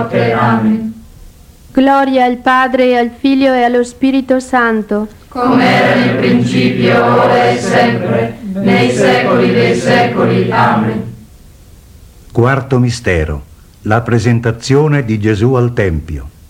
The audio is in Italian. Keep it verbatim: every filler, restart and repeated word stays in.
Amen. Gloria al Padre, e al Figlio e allo Spirito Santo, come era nel principio, ora e sempre, nei secoli dei secoli. Amen. Quarto mistero: la presentazione di Gesù al Tempio.